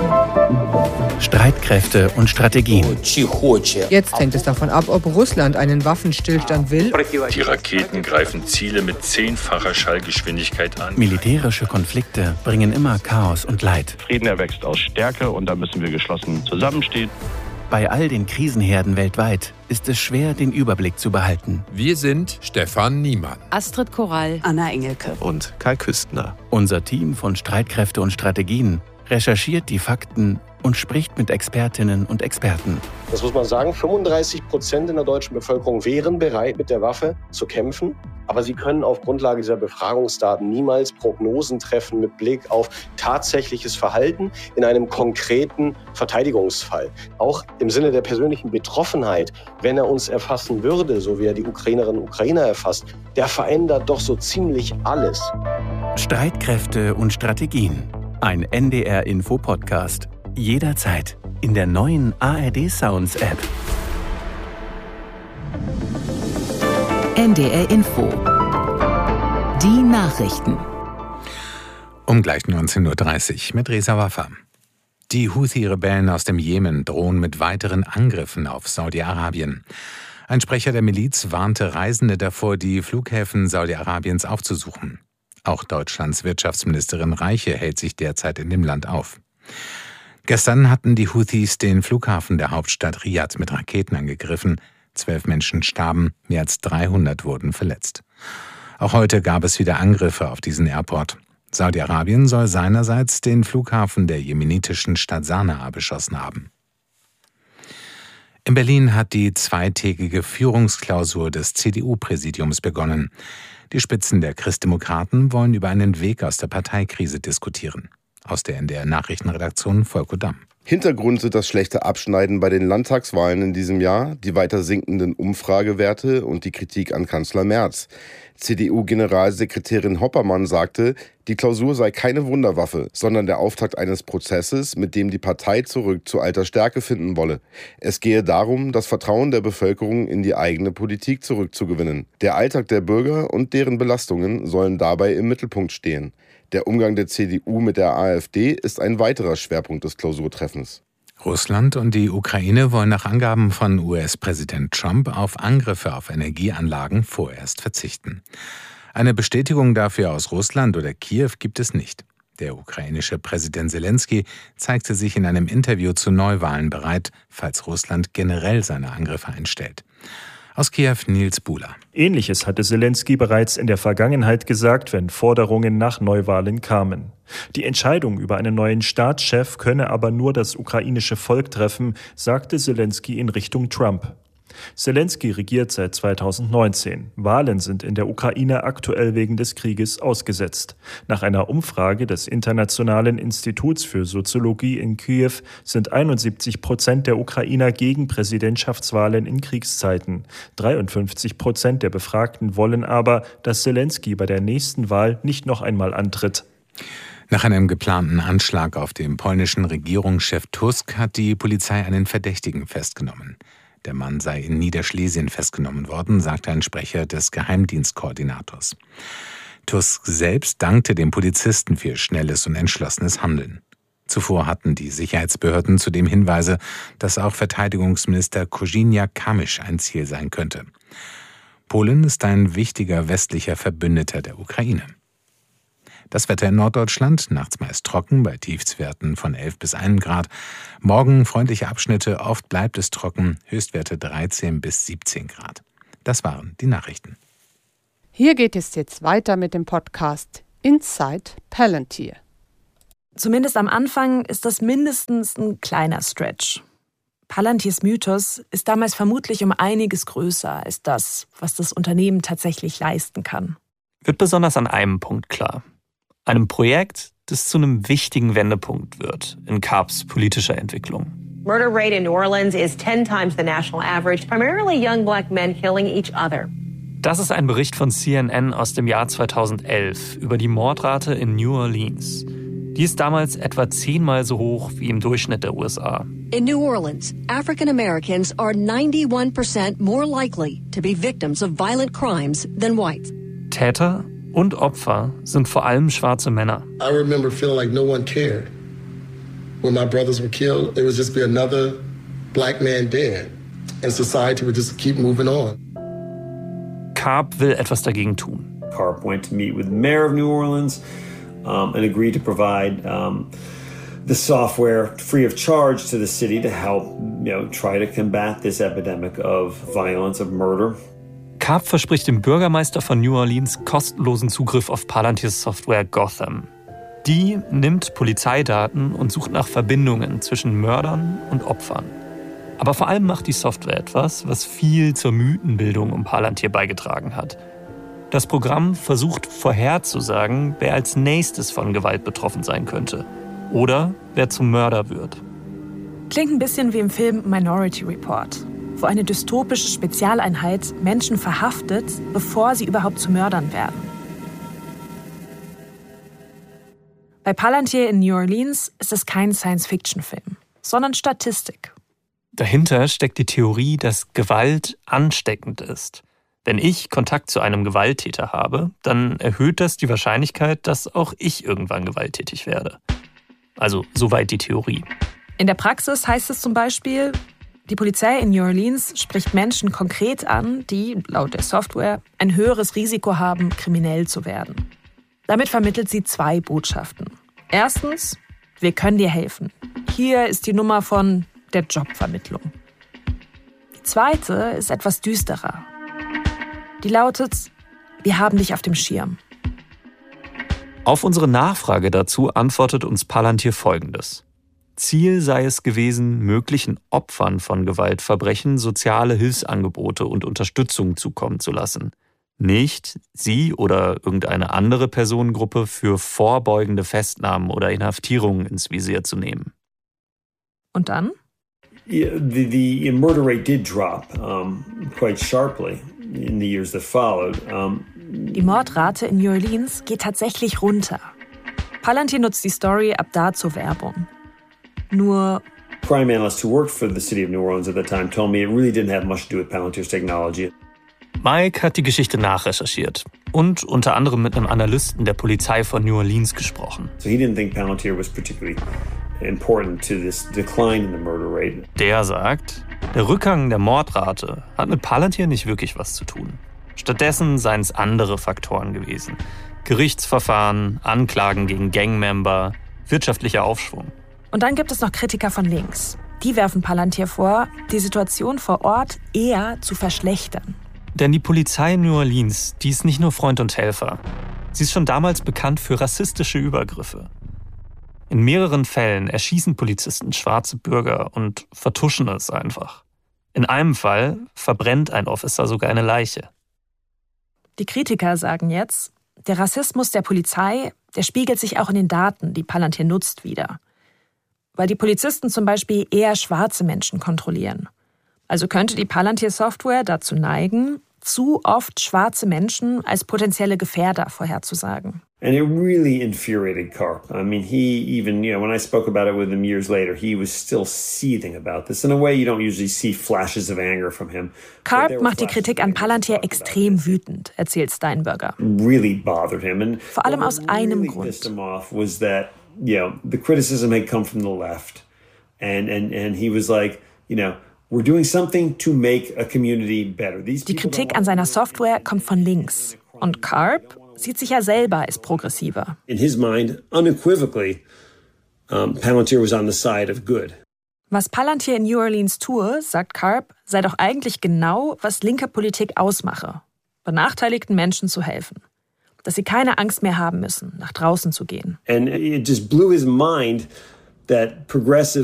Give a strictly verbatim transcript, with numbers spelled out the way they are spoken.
Streitkräfte und Strategien. Jetzt hängt es davon ab, ob Russland einen Waffenstillstand will. Die Raketen greifen Ziele mit zehnfacher Schallgeschwindigkeit an. Militärische Konflikte bringen immer Chaos und Leid. Frieden erwächst aus Stärke und da müssen wir geschlossen zusammenstehen. Bei all den Krisenherden weltweit ist es schwer, den Überblick zu behalten. Wir sind Stefan Niemann, Astrid Korall, Anna Engelke und Kai Küstner. Unser Team von Streitkräfte und Strategien recherchiert die Fakten und spricht mit Expertinnen und Experten. Das muss man sagen, fünfunddreißig Prozent in der deutschen Bevölkerung wären bereit, mit der Waffe zu kämpfen. Aber sie können auf Grundlage dieser Befragungsdaten niemals Prognosen treffen mit Blick auf tatsächliches Verhalten in einem konkreten Verteidigungsfall. Auch im Sinne der persönlichen Betroffenheit, wenn er uns erfassen würde, so wie er die Ukrainerinnen und Ukrainer erfasst, der verändert doch so ziemlich alles. Streitkräfte und Strategien. Ein N D R-Info-Podcast. Jederzeit in der neuen A R D Sounds App. N D R Info. Die Nachrichten. Um gleich neunzehn Uhr dreißig mit Reza Waffa. Die Houthi-Rebellen aus dem Jemen drohen mit weiteren Angriffen auf Saudi-Arabien. Ein Sprecher der Miliz warnte Reisende davor, die Flughäfen Saudi-Arabiens aufzusuchen. Auch Deutschlands Wirtschaftsministerin Reiche hält sich derzeit in dem Land auf. Gestern hatten die Houthis den Flughafen der Hauptstadt Riad mit Raketen angegriffen. Zwölf Menschen starben, mehr als dreihundert wurden verletzt. Auch heute gab es wieder Angriffe auf diesen Airport. Saudi-Arabien soll seinerseits den Flughafen der jemenitischen Stadt Sanaa beschossen haben. In Berlin hat die zweitägige Führungsklausur des C D U-Präsidiums begonnen. Die Spitzen der Christdemokraten wollen über einen Weg aus der Parteikrise diskutieren. Aus der N D R-Nachrichtenredaktion Volker Damm. Hintergrund sind das schlechte Abschneiden bei den Landtagswahlen in diesem Jahr, die weiter sinkenden Umfragewerte und die Kritik an Kanzler Merz. C D U-Generalsekretärin Hoppermann sagte, die Klausur sei keine Wunderwaffe, sondern der Auftakt eines Prozesses, mit dem die Partei zurück zu alter Stärke finden wolle. Es gehe darum, das Vertrauen der Bevölkerung in die eigene Politik zurückzugewinnen. Der Alltag der Bürger und deren Belastungen sollen dabei im Mittelpunkt stehen. Der Umgang der C D U mit der AfD ist ein weiterer Schwerpunkt des Klausurtreffens. Russland und die Ukraine wollen nach Angaben von U S-Präsident Trump auf Angriffe auf Energieanlagen vorerst verzichten. Eine Bestätigung dafür aus Russland oder Kiew gibt es nicht. Der ukrainische Präsident Selensky zeigte sich in einem Interview zu Neuwahlen bereit, falls Russland generell seine Angriffe einstellt. Aus Kiew Nils Buhler. Ähnliches hatte Selensky bereits in der Vergangenheit gesagt, wenn Forderungen nach Neuwahlen kamen. Die Entscheidung über einen neuen Staatschef könne aber nur das ukrainische Volk treffen, sagte Selensky in Richtung Trump. Selensky regiert seit zweitausendneunzehn. Wahlen sind in der Ukraine aktuell wegen des Krieges ausgesetzt. Nach einer Umfrage des Internationalen Instituts für Soziologie in Kiew sind einundsiebzig Prozent der Ukrainer gegen Präsidentschaftswahlen in Kriegszeiten. dreiundfünfzig Prozent der Befragten wollen aber, dass Selensky bei der nächsten Wahl nicht noch einmal antritt. Nach einem geplanten Anschlag auf den polnischen Regierungschef Tusk hat die Polizei einen Verdächtigen festgenommen. Der Mann sei in Niederschlesien festgenommen worden, sagte ein Sprecher des Geheimdienstkoordinators. Tusk selbst dankte dem Polizisten für schnelles und entschlossenes Handeln. Zuvor hatten die Sicherheitsbehörden zudem Hinweise, dass auch Verteidigungsminister Kozyniak-Kamysz ein Ziel sein könnte. Polen ist ein wichtiger westlicher Verbündeter der Ukraine. Das Wetter in Norddeutschland, nachts meist trocken, bei Tiefstwerten von elf bis einem Grad. Morgen freundliche Abschnitte, oft bleibt es trocken, Höchstwerte dreizehn bis siebzehn Grad. Das waren die Nachrichten. Hier geht es jetzt weiter mit dem Podcast Inside Palantir. Zumindest am Anfang ist das mindestens ein kleiner Stretch. Palantirs Mythos ist damals vermutlich um einiges größer als das, was das Unternehmen tatsächlich leisten kann. Wird besonders an einem Punkt klar. Einem Projekt, das zu einem wichtigen Wendepunkt wird in C A P's politischer Entwicklung. Murder rate in New Orleans is ten times the national average, primarily young black men killing each other. Das ist ein Bericht von C N N aus dem Jahr zweitausendelf über die Mordrate in New Orleans. Die ist damals etwa zehnmal so hoch wie im Durchschnitt der U S A. In New Orleans, African Americans are ninety-one percent more likely to be victims of violent crimes than whites. Täter und Opfer sind vor allem schwarze Männer. I remember feeling like no one cared. when my brothers were killed, it would just be another black man dead. And society would just keep moving on. Karp will etwas dagegen tun. Karp went to meet with the mayor of New Orleans um, and agreed to provide um, the software free of charge to the city to help, you know, try to combat this epidemic of violence, of murder. Karp verspricht dem Bürgermeister von New Orleans kostenlosen Zugriff auf Palantirs Software Gotham. Die nimmt Polizeidaten und sucht nach Verbindungen zwischen Mördern und Opfern. Aber vor allem macht die Software etwas, was viel zur Mythenbildung um Palantir beigetragen hat. Das Programm versucht vorherzusagen, wer als nächstes von Gewalt betroffen sein könnte oder wer zum Mörder wird. Klingt ein bisschen wie im Film Minority Report, wo eine dystopische Spezialeinheit Menschen verhaftet, bevor sie überhaupt zu Mördern werden. Bei Palantir in New Orleans ist es kein Science-Fiction-Film, sondern Statistik. Dahinter steckt die Theorie, dass Gewalt ansteckend ist. Wenn ich Kontakt zu einem Gewalttäter habe, dann erhöht das die Wahrscheinlichkeit, dass auch ich irgendwann gewalttätig werde. Also soweit die Theorie. In der Praxis heißt es zum Beispiel, die Polizei in New Orleans spricht Menschen konkret an, die, laut der Software, ein höheres Risiko haben, kriminell zu werden. Damit vermittelt sie zwei Botschaften. Erstens, wir können dir helfen. Hier ist die Nummer von der Jobvermittlung. Die zweite ist etwas düsterer. Die lautet, wir haben dich auf dem Schirm. Auf unsere Nachfrage dazu antwortet uns Palantir Folgendes. Ziel sei es gewesen, möglichen Opfern von Gewaltverbrechen soziale Hilfsangebote und Unterstützung zukommen zu lassen. Nicht sie oder irgendeine andere Personengruppe für vorbeugende Festnahmen oder Inhaftierungen ins Visier zu nehmen. Und dann? Yeah, the, the murder rate did drop um, quite sharply in the years that followed. Um, Die Mordrate in New Orleans geht tatsächlich runter. Palantir nutzt die Story ab da zur Werbung. Nur crime analysts who worked for the city of New Orleans at the time told me it really didn't have much to do with Palantir's technology. Mike hat die Geschichte nachrecherchiert und unter anderem mit einem Analysten der Polizei von New Orleans gesprochen. So he didn't think Palantir was particularly important to this decline in the murder rate. Der sagt, der Rückgang der Mordrate hat mit Palantir nicht wirklich was zu tun. Stattdessen seien es andere Faktoren gewesen. Gerichtsverfahren, Anklagen gegen Gangmember, wirtschaftlicher Aufschwung. Und dann gibt es noch Kritiker von links. Die werfen Palantir vor, die Situation vor Ort eher zu verschlechtern. Denn die Polizei in New Orleans, die ist nicht nur Freund und Helfer. Sie ist schon damals bekannt für rassistische Übergriffe. In mehreren Fällen erschießen Polizisten schwarze Bürger und vertuschen es einfach. In einem Fall verbrennt ein Officer sogar eine Leiche. Die Kritiker sagen jetzt, der Rassismus der Polizei, der spiegelt sich auch in den Daten, die Palantir nutzt, wider. Weil die Polizisten zum Beispiel eher schwarze Menschen kontrollieren. Also könnte die Palantir-Software dazu neigen, zu oft schwarze Menschen als potenzielle Gefährder vorherzusagen. And it really infuriated Karp. I mean, he even, you know, when I spoke about it with him years later, he was still seething about this. In a way, you don't usually see flashes of anger from him. Karp macht die Kritik an Palantir extrem wütend, erzählt Steinberger. Really bothered him. And vor allem aus einem really Grund. Pissed him off was that, you know, the criticism had come from the left. And, and, and he was like, you know, we're doing something to make a community better. These die Kritik an seiner Software kommt von links. Und Karp sieht sich ja selber als progressiver. In his mind, unequivocally, um, Palantir was on the side of good. Was Palantir in New Orleans tue, sagt Karp, sei doch eigentlich genau, was linke Politik ausmache. Benachteiligten Menschen zu helfen. Dass sie keine Angst mehr haben müssen, nach draußen zu gehen. And it just blew his mind that progressive